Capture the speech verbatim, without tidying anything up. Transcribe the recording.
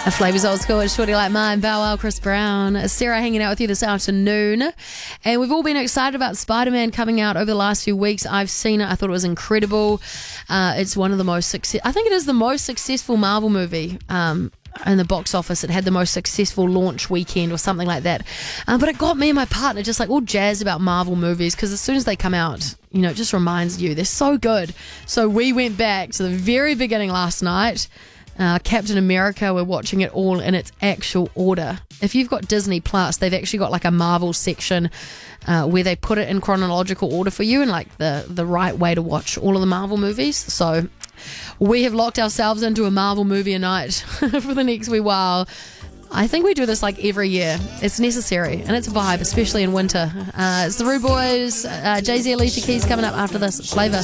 A Flavors Old School, it's Shorty Like Mine, Bow Wow, Chris Brown, Sarah hanging out with you this afternoon. And we've all been excited about Spider-Man coming out over the last few weeks. I've seen it. I thought it was incredible. Uh, it's one of the most success. I think it is the most successful Marvel movie um, in the box office. It had the most successful launch weekend or something like that. Um, but it got me and my partner just like all jazzed about Marvel movies because as soon as they come out, you know, it just reminds you they're so good. So we went back to the very beginning last night. Uh, Captain America, we're watching it all in its actual order. If you've got Disney Plus, they've actually got like a Marvel section uh, where they put it in chronological order for you and like the, the right way to watch all of the Marvel movies. So we have locked ourselves into a Marvel movie a night for the next wee while. I think we do this like every year. It's necessary and it's a vibe, especially in winter. Uh, it's the Rude Boys, uh, Jay-Z, Alicia Keys coming up after this. It's Flavour.